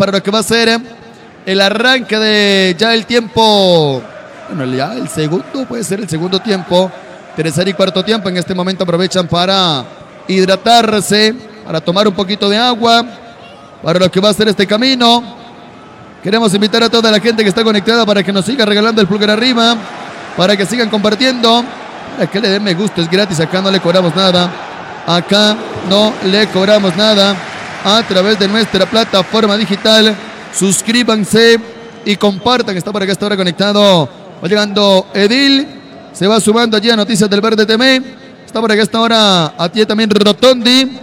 para lo que va a ser el arranque de ya el tiempo. Bueno, ya el segundo, puede ser el segundo tiempo. Tercer y cuarto tiempo. En este momento aprovechan para hidratarse, para tomar un poquito de agua, para lo que va a ser este camino. Queremos invitar a toda la gente que está conectada para que nos siga regalando el pulgar arriba, para que sigan compartiendo, para que le den me gusta, es gratis, acá no le cobramos nada. Acá no le cobramos nada a través de nuestra plataforma digital. Suscríbanse y compartan. Está por acá, está ahora conectado. Va llegando Edil. Se va sumando allí a Noticias del Verde TV. Está por acá, está ahora a ti también Rotondi.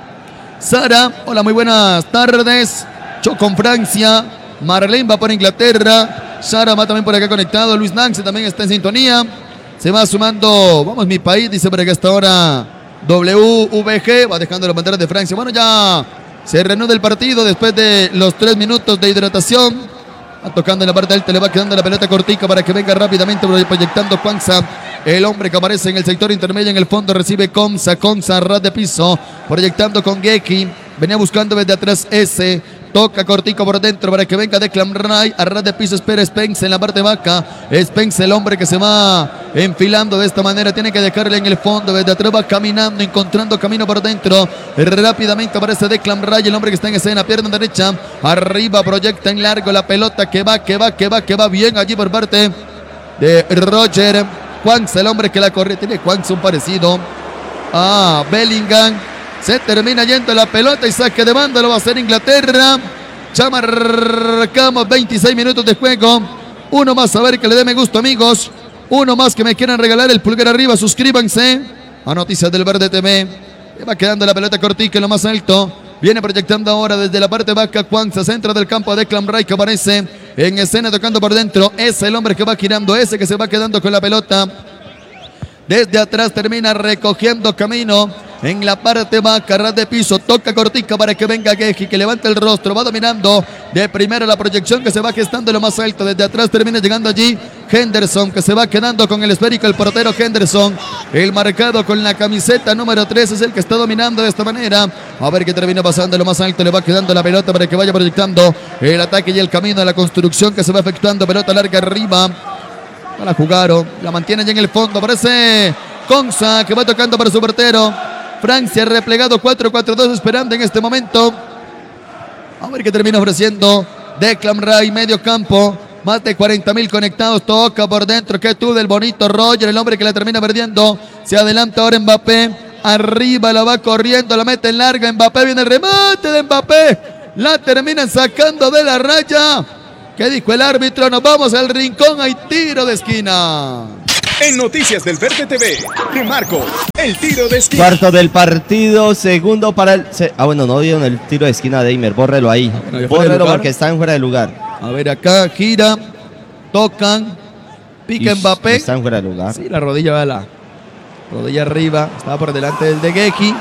Sara, hola, muy buenas tardes. Chocon Francia. Marlene va por Inglaterra. Sara va también por acá conectado. Luis Nance también está en sintonía. Se va sumando. Vamos, mi país, dice por acá hasta ahora WVG. Va dejando las banderas de Francia. Bueno, ya se reanuda el partido después de los 3 minutos de hidratación. Va tocando en la parte alta. Le va quedando la pelota cortica para que venga rápidamente proyectando Juanza. El hombre que aparece en el sector intermedio. En el fondo recibe Comsa. Comsa, ras de piso. Proyectando con Geki. Venía buscando desde atrás ese. Toca cortico por dentro para que venga Declan Rice. A ras de piso espera Spence en la parte baja. Spence, el hombre que se va enfilando de esta manera. Tiene que dejarle en el fondo. Desde atrás va caminando, encontrando camino por dentro. Rápidamente aparece Declan Rice, el hombre que está en escena. Pierna derecha. Arriba proyecta en largo la pelota que va bien allí por parte de Roger Juanza, el hombre que la corre. Tiene Juanza un parecido a Bellingham. Se termina yendo la pelota y saque de banda, lo va a hacer Inglaterra. Ya marcamos 26 minutos de juego. Uno más, a ver que le dé me gusta, amigos. Uno más que me quieran regalar el pulgar arriba. Suscríbanse a Noticias del Verde TV. Le va quedando la pelota cortica en lo más alto. Viene proyectando ahora desde la parte baja Juanza, centro del campo de Declan Rice, que aparece en escena tocando por dentro. Es el hombre que va girando, ese que se va quedando con la pelota. Desde atrás termina recogiendo camino. En la parte baja, ras de piso, toca cortica para que venga Geji, que levanta el rostro, va dominando de primera la proyección que se va gestando lo más alto. Desde atrás termina llegando allí Henderson, que se va quedando con el esférico, el portero Henderson. El marcado con la camiseta número 3 es el que está dominando de esta manera. A ver qué termina pasando lo más alto, le va quedando la pelota para que vaya proyectando el ataque y el camino de la construcción que se va efectuando. Pelota larga arriba. No la jugaron, la mantiene ya en el fondo. Aparece Conza, que va tocando para su portero. Francia replegado 4-4-2 esperando en este momento. A ver qué termina ofreciendo Declan Rice, medio campo. Más de 40.000 conectados. Toca por dentro. Que tú del bonito Roger, el hombre que la termina perdiendo. Se adelanta ahora Mbappé. Arriba la va corriendo, la mete en larga. Mbappé, viene el remate de Mbappé. La terminan sacando de la raya. ¿Qué dijo el árbitro? Nos vamos al rincón. Hay tiro de esquina. En Noticias del Verde TV, te marco el tiro de esquina. Cuarto del partido, segundo para el... bueno, no dieron el tiro de esquina de Eimer, bórrelo ahí. Bueno, bórrelo porque están fuera de lugar. A ver, acá gira, tocan, pica Mbappé. Están fuera de lugar. Sí, la rodilla va la rodilla arriba, estaba por delante del de Geki.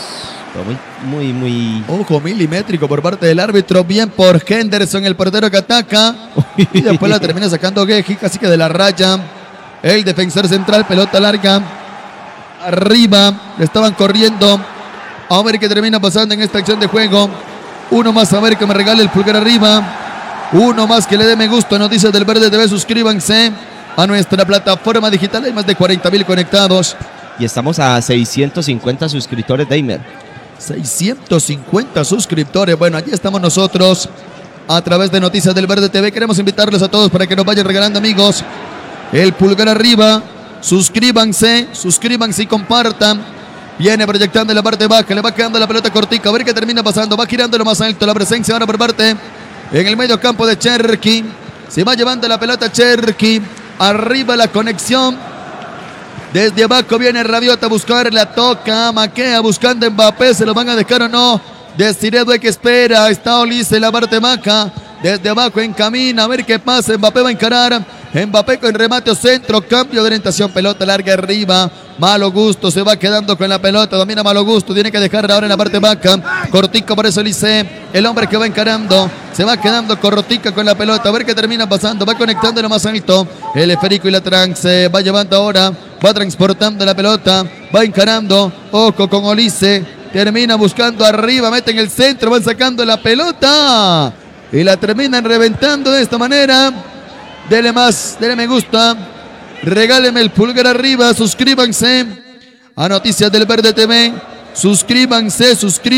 Muy... Ojo milimétrico por parte del árbitro. Bien por Henderson, el portero que ataca. Y después la termina sacando Geki, casi que de la raya. El defensor central, pelota larga. Arriba, le estaban corriendo. A ver qué termina pasando en esta acción de juego. Uno más, a ver que me regale el pulgar arriba. Uno más que le dé me gusta. Noticias del Verde TV, suscríbanse a nuestra plataforma digital. Hay más de 40.000 conectados. Y estamos a 650 suscriptores de Eimer. 650 suscriptores. Bueno, allí estamos nosotros a través de Noticias del Verde TV. Queremos invitarles a todos para que nos vayan regalando, amigos, el pulgar arriba. Suscríbanse y compartan. Viene proyectando en la parte baja, le va quedando la pelota cortica. A ver qué termina pasando. Va girando lo más alto. La presencia ahora por parte en el medio campo de Cherki. Se va llevando la pelota Cherki. Arriba la conexión. Desde abajo viene Rabiot a buscar, la toca, maquea buscando a Mbappé. ¿Se lo van a dejar o no? Desiree Doué que espera. Está Olise en la parte baja. Desde abajo encamina, a ver qué pasa. Mbappé va a encarar. Mbappé con remate o centro, cambio de orientación, pelota larga arriba. Malo Gusto se va quedando con la pelota, domina Malo Gusto, tiene que dejarla ahora en la parte baja. Cortico por eso Olise, el hombre que va encarando, se va quedando cortica con la pelota. A ver qué termina pasando, va conectando lo más alto. El esférico y la se va llevando ahora, va transportando la pelota, va encarando. Ojo con Olise, termina buscando arriba, mete en el centro, van sacando la pelota. y la terminan reventando de esta manera. Dele más, dele me gusta, regáleme el pulgar arriba, suscríbanse a Noticias del Verde TV, suscríbanse,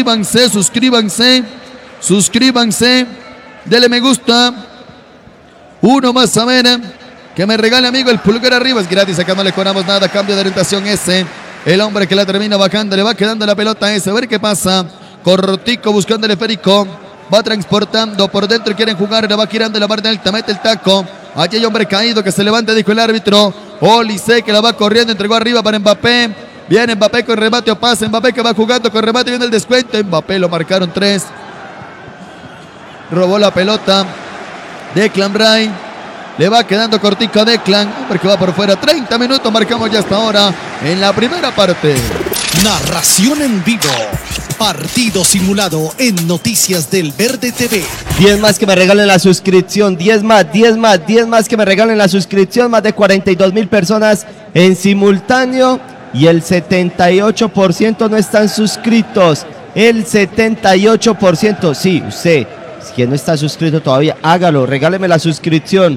dele me gusta, uno más, a ver, que me regale, amigo, el pulgar arriba, es gratis, acá no le cobramos nada, cambio de orientación ese, el hombre que la termina bajando, le va quedando la pelota ese, a ver qué pasa, cortico buscando el esférico, va transportando por dentro, quieren jugar, la va girando la parte alta, mete el taco. Allí hay hombre caído que se levanta, dijo el árbitro. Olise que la va corriendo, entregó arriba para Mbappé. Viene Mbappé con remate o pase. Mbappé que va jugando con remate, viene el descuento. Mbappé lo marcaron 3. Robó la pelota. Declan Rice. Le va quedando cortico a Declan. Hombre que va por fuera. 30 minutos marcamos ya hasta ahora en la primera parte. Narración en vivo. Partido simulado en Noticias del Verde TV. 10 más que me regalen la suscripción, 10 más que me regalen la suscripción, más de 42,000 personas en simultáneo y el 78% no están suscritos, el 78%, sí, usted, si no está suscrito todavía, hágalo, regáleme la suscripción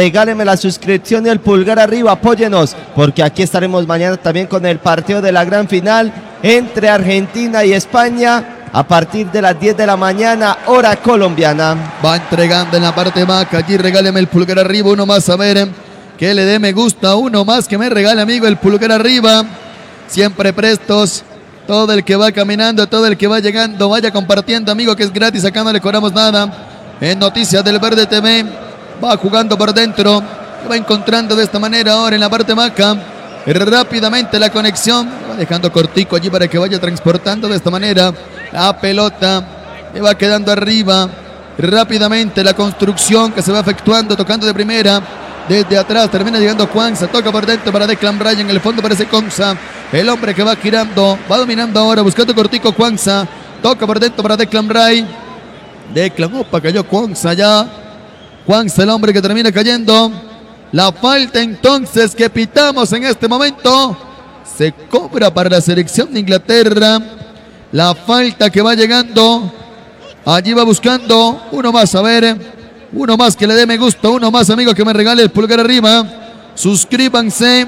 y el pulgar arriba, apóyenos, porque aquí estaremos mañana también con el partido de la gran final entre Argentina y España a partir de las 10 de la mañana, hora colombiana. Va entregando en la parte baja, allí regáleme el pulgar arriba, uno más, a ver, que le dé me gusta, uno más que me regale, amigo, el pulgar arriba, siempre prestos, todo el que va caminando, todo el que va llegando, vaya compartiendo, amigo, que es gratis, acá no le cobramos nada, en Noticias del Verde TV, va jugando por dentro, va encontrando de esta manera ahora en la parte baja, rápidamente la conexión, va dejando cortico allí para que vaya transportando de esta manera la pelota, le va quedando arriba, rápidamente la construcción que se va efectuando, tocando de primera, desde atrás, termina llegando Cuanza, toca por dentro para Declan Rice, en el fondo parece Conza, el hombre que va girando, va dominando ahora, buscando cortico Cuanza, toca por dentro para Declan Rice, Declan, opa, cayó Cuanza ya, Cuanza el hombre que termina cayendo. La falta entonces que pitamos en este momento se cobra para la selección de Inglaterra. La falta que va llegando. Allí va buscando uno más, a ver. Uno más que le dé me gusta. Uno más, amigo, que me regale el pulgar arriba. Suscríbanse.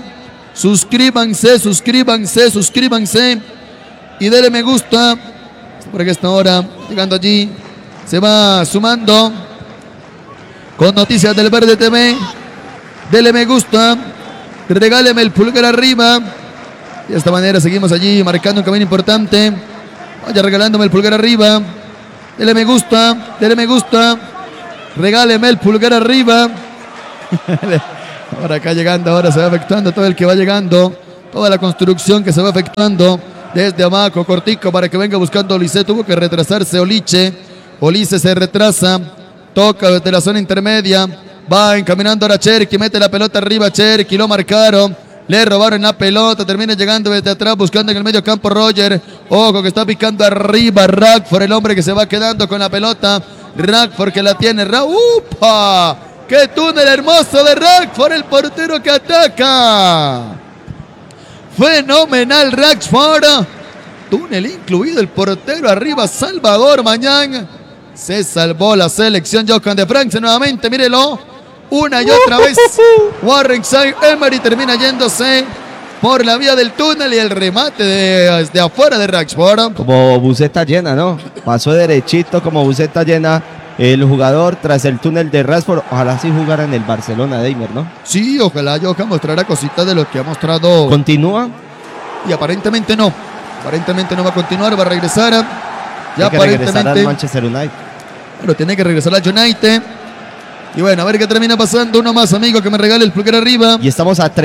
Y denle me gusta. Por aquí esta hora. Llegando allí. Se va sumando. Con Noticias del Verde TV. Dele me gusta, regáleme el pulgar arriba. De esta manera seguimos allí marcando un camino importante. Vaya regalándome el pulgar arriba. Dele me gusta, regáleme el pulgar arriba. Ahora acá llegando, ahora se va efectuando todo el que va llegando. Toda la construcción que se va efectuando desde abajo, cortico para que venga buscando Olise. Tuvo que retrasarse Olise se retrasa. Toca desde la zona intermedia. Va encaminando ahora Cherki, mete la pelota arriba Cherki, lo marcaron, le robaron la pelota, termina llegando desde atrás, buscando en el medio campo Roger, ojo que está picando arriba Rashford, el hombre que se va quedando con la pelota, Rashford que la tiene, ¡upa! ¡Qué túnel hermoso de Rashford, el portero que ataca! Fenomenal Rashford, túnel incluido, el portero arriba, Salvador Mañán, se salvó la selección, Johan de Francia nuevamente, mírelo. Una y otra vez Warren Zaïre-Emery termina yéndose por la vía del túnel y el remate desde afuera de Rashford. Como buceta llena, ¿no? Pasó derechito como buceta llena el jugador tras el túnel de Rashford. Ojalá sí jugara en el Barcelona, Deimer, ¿no? Sí, ojalá Johan mostrara cositas de lo que ha mostrado. ¿Continúa? Y aparentemente no. Aparentemente no va a continuar, va a regresar. Ya tiene que regresar al Manchester United. Bueno, tiene que regresar al United. Y bueno, a ver qué termina pasando. Uno más, amigo, que me regale el pulgar arriba. Y estamos a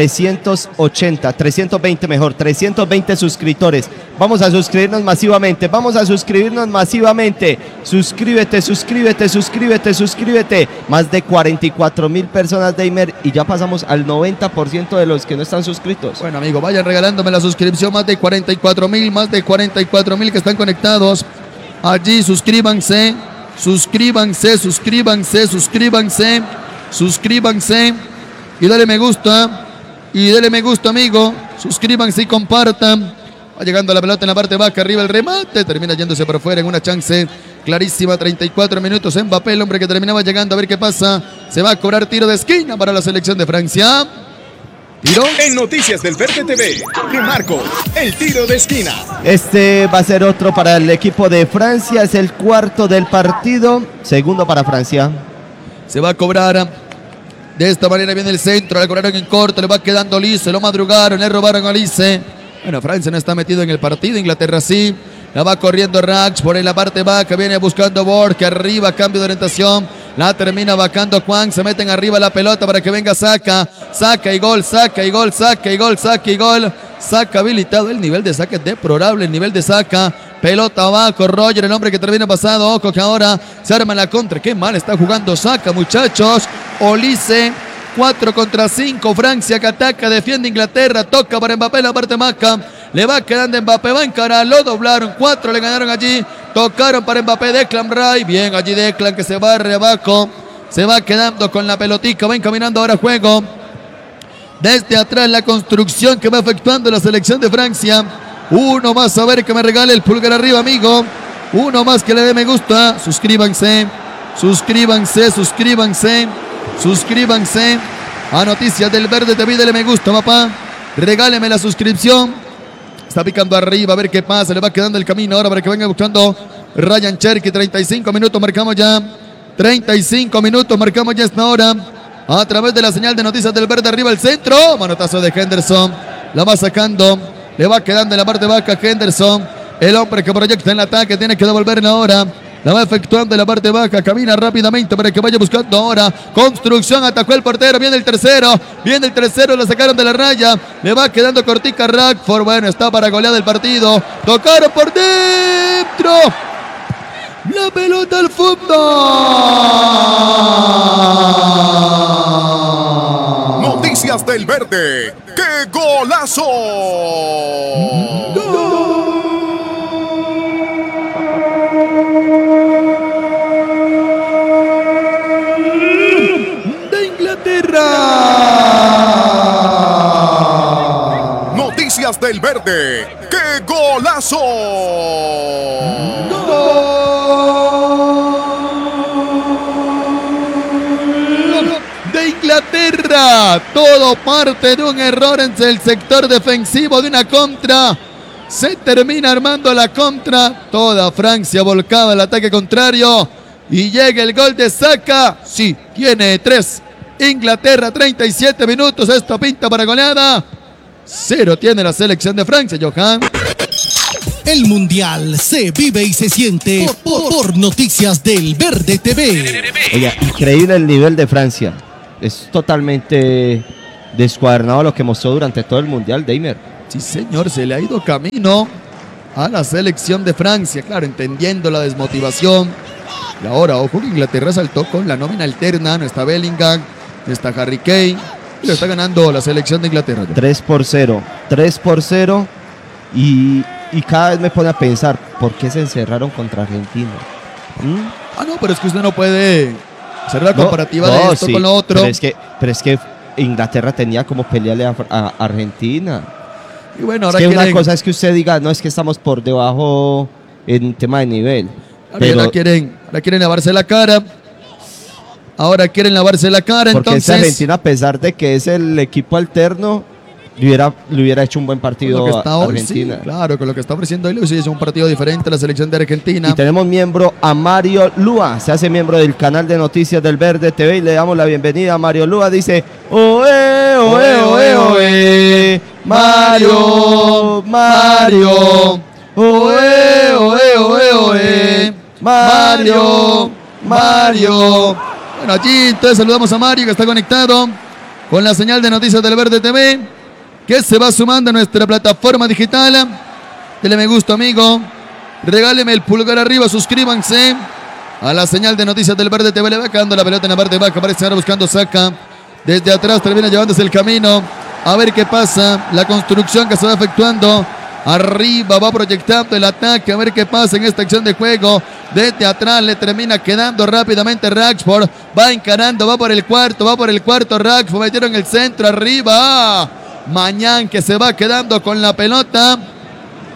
320 suscriptores. Vamos a suscribirnos masivamente. Suscríbete. Más de 44,000 personas, Deimer. Y ya pasamos al 90% de los que no están suscritos. Bueno, amigo, vayan regalándome la suscripción. Más de 44,000 que están conectados. Allí, suscríbanse. Y dale me gusta, amigo. Suscríbanse y compartan. Va llegando la pelota en la parte baja, arriba el remate, termina yéndose por fuera en una chance clarísima. 34 minutos. Mbappé, el hombre que terminaba llegando, a ver qué pasa. Se va a cobrar tiro de esquina para la selección de Francia. Tiro. En Noticias del Verde TV, remarco el tiro de esquina. Este va a ser otro para el equipo de Francia. Es el cuarto del partido. Segundo para Francia. Se va a cobrar. De esta manera viene el centro. Le cobraron en corto. Le va quedando Olise. Lo madrugaron. Le robaron a Olise. Bueno, Francia no está metido en el partido. Inglaterra sí. La va corriendo Rax por en la parte baja. Viene buscando Borja. Arriba. Cambio de orientación. La termina vacando Juan. Se meten arriba la pelota para que venga Saca. Saca y gol. Saca y gol. Saca y gol. Saca y gol. Saca habilitado. El nivel de saque es deplorable. El nivel de Saca. Pelota abajo. Roger, el hombre que termina pasado. Ojo que ahora se arma la contra. Qué mal está jugando Saca, muchachos. Olise. 4 contra 5. Francia que ataca. Defiende Inglaterra. Toca para Mbappé en la parte maca. Le va quedando Mbappé. Va a encarar. Lo doblaron. 4 le ganaron allí. Tocaron para Mbappé. Declan Rice. Bien allí Declan que se barre abajo. Se va quedando con la pelotica. Va encaminando ahora juego. Desde atrás la construcción que va efectuando la selección de Francia. Uno más, a ver que me regale el pulgar arriba, amigo. Uno más que le dé me gusta. Suscríbanse. Suscríbanse. Suscríbanse. Suscríbanse a Noticias del Verde TV. Dele me gusta, papá. Regáleme la suscripción. Está picando arriba, a ver qué pasa. Le va quedando el camino ahora para que venga buscando Ryan Cherky. 35 minutos, marcamos ya. 35 minutos, marcamos ya esta hora. A través de la señal de Noticias del Verde, arriba el centro. Manotazo de Henderson. La va sacando. Le va quedando en la parte baja Henderson. El hombre que proyecta en el ataque tiene que devolverla ahora. La va efectuando en la parte baja. Camina rápidamente para que vaya buscando ahora. Construcción, atacó el portero. Viene el tercero. Viene el tercero. Lo sacaron de la raya. Le va quedando cortica Rackford. Bueno, está para golear el partido. Tocaron por dentro. La pelota al fondo. Noticias del Verde. ¡Qué golazo! De Inglaterra. Noticias del Verde. ¡Qué golazo! De Inglaterra. Todo parte de un error en el sector defensivo de una contra. Se termina armando la contra. Toda Francia volcada al ataque contrario. Y llega el gol de Saka. Sí, tiene 3. Inglaterra, 37 minutos. Esto pinta para goleada. 0 tiene la selección de Francia, Johan. El Mundial se vive y se siente por Noticias del Verde TV. Oye, increíble el nivel de Francia. Es totalmente descuadernado lo que mostró durante todo el Mundial, Deimer. Sí, señor, se le ha ido camino a la selección de Francia. Claro, entendiendo la desmotivación. Y ahora, ojo que Inglaterra saltó con la nómina alterna. No está Bellingham, no está Harry Kane. Y lo está ganando la selección de Inglaterra. 3-0. 3-0. Y cada vez me pone a pensar, ¿por qué se encerraron contra Argentina? Ah, no, pero es que usted no puede hacer la comparativa de esto con lo otro. Pero es que Inglaterra tenía como pelearle a Argentina. Y bueno, ahora es que una cosa es que usted diga, no, es que estamos por debajo en tema de nivel. Pero ahora quieren lavarse la cara. Ahora quieren lavarse la cara, porque entonces. Argentina, a pesar de que es el equipo alterno, le hubiera hecho un buen partido a Argentina. Sí, claro, con lo que está ofreciendo hoy, sí, es un partido diferente a la selección de Argentina. Y tenemos miembro a Mario Lua, se hace miembro del canal de Noticias del Verde TV y le damos la bienvenida a Mario Lua. Dice, oe, oe, oe, oe, Mario, Mario, oe, oe, oe, oe, Mario, Mario. Bueno, allí entonces saludamos a Mario que está conectado con la señal de Noticias del Verde TV, que se va sumando a nuestra plataforma digital. Dele me gusta, amigo. Regáleme el pulgar arriba, suscríbanse a la señal de Noticias del Verde TV. Le va quedando la pelota en la parte baja, aparece ahora buscando Saka. Desde atrás termina llevándose el camino. A ver qué pasa. La construcción que se va efectuando. Arriba va proyectando el ataque. A ver qué pasa en esta acción de juego. Desde atrás le termina quedando rápidamente Rashford. Va encarando, va por el cuarto Rashford. Metieron el centro arriba. Mañán que se va quedando con la pelota.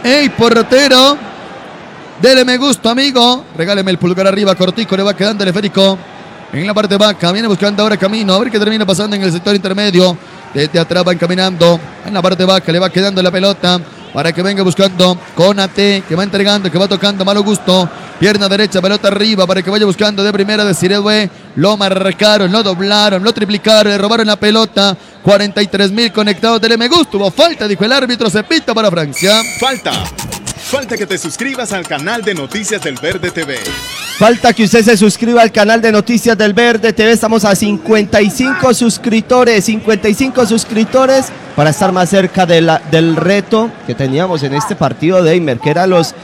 ¡Ey, portero! Dele me gusta, amigo. Regáleme el pulgar arriba, cortico, le va quedando el esférico. En la parte baja, viene buscando ahora camino. A ver qué termina pasando en el sector intermedio. Desde atrás van caminando. En la parte baja le va quedando la pelota para que venga buscando Konate, que va entregando, que va tocando, malo gusto. Pierna derecha, pelota arriba para que vaya buscando de primera de Siredue. Lo marcaron, lo doblaron, lo triplicaron, le robaron la pelota. 43.000 conectados. Dele me gusta. Hubo falta, dijo el árbitro. Se pita para Francia. Falta que te suscribas al canal de Noticias del Verde TV. Falta que usted se suscriba al canal de Noticias del Verde TV. Estamos a 55 suscriptores. 55 suscriptores para estar más cerca del reto que teníamos en este partido de Eimer, que era los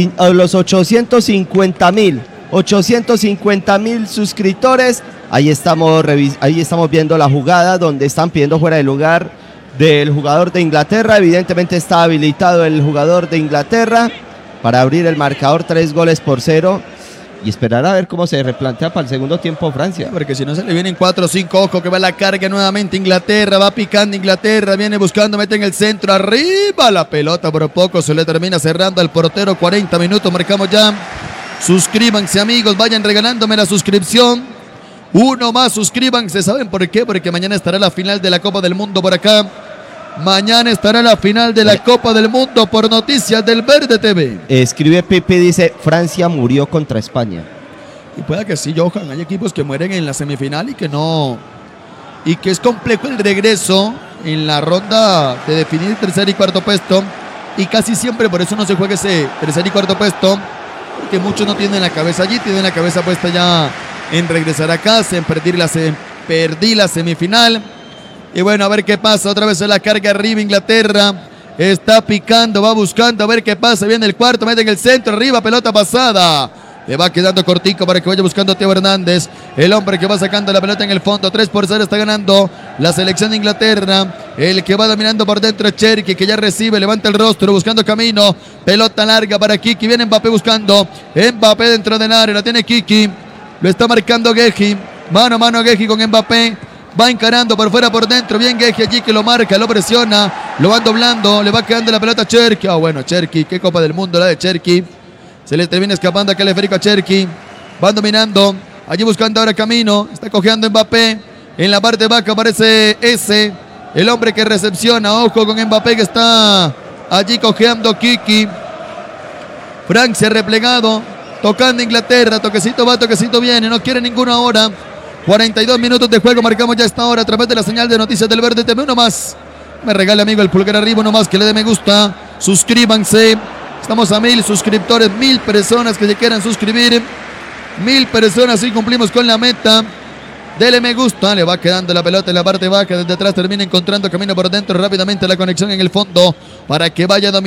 850.000 suscriptores. Ahí estamos viendo la jugada donde están pidiendo fuera de lugar del jugador de Inglaterra. Evidentemente está habilitado el jugador de Inglaterra para abrir el marcador 3-0 y esperar a ver cómo se replantea para el segundo tiempo Francia. Porque si no se le vienen 4 o 5, ojo que va la carga nuevamente Inglaterra, va picando Inglaterra, viene buscando, mete en el centro, arriba la pelota, por poco se le termina cerrando al portero. 40 minutos, marcamos ya. Suscríbanse, amigos, vayan regalándome la suscripción. Uno más, suscríbanse. ¿Saben por qué? Porque mañana estará la final de la Copa del Mundo por acá. Mañana estará la final de la Copa del Mundo por Noticias del Verde TV. Escribe Pipi, dice, Francia murió contra España. Y pueda que sí, Johan. Hay equipos que mueren en la semifinal y que no. Y que es complejo el regreso en la ronda de definir tercer y cuarto puesto. Y casi siempre por eso no se juega ese tercer y cuarto puesto. Porque muchos no tienen la cabeza allí, tienen la cabeza puesta ya en regresar a casa, en perdí la semifinal. Y bueno, a ver qué pasa. Otra vez en la carga arriba Inglaterra. Está picando, va buscando a ver qué pasa. Viene el cuarto, mete en el centro, arriba, pelota pasada. Le va quedando cortico para que vaya buscando a Teo Hernández. El hombre que va sacando la pelota en el fondo. 3-0 está ganando la selección de Inglaterra. El que va dominando por dentro es Cherki, que ya recibe, levanta el rostro, buscando camino. Pelota larga para Kiki. Viene Mbappé buscando. Mbappé dentro del área, la tiene Kiki. Lo está marcando Guehi. Mano a mano Guehi con Mbappé. Va encarando por fuera, por dentro. Bien Guehi allí que lo marca, lo presiona. Lo van doblando. Le va quedando la pelota a Cherki. Bueno, Cherki. Qué Copa del Mundo la de Cherki. Se le termina escapando acá el esférico a Cherki. Van dominando. Allí buscando ahora camino. Está cojeando Mbappé. En la parte baja aparece ese. El hombre que recepciona. Ojo con Mbappé que está allí cojeando Kiki. Francia replegado. Tocando Inglaterra. Toquecito va, toquecito viene. No quiere ninguno ahora. 42 minutos de juego. Marcamos ya esta hora a través de la señal de Noticias del Verde TV. Uno más. Me regala, amigo, el pulgar arriba. Uno más que le dé me gusta. Suscríbanse. Estamos a 1000 suscriptores, 1000 personas que se quieran suscribir. 1000 personas y cumplimos con la meta. Dele me gusta, le va quedando la pelota en la parte baja. Desde atrás termina encontrando camino por dentro. Rápidamente la conexión en el fondo para que vaya dominando.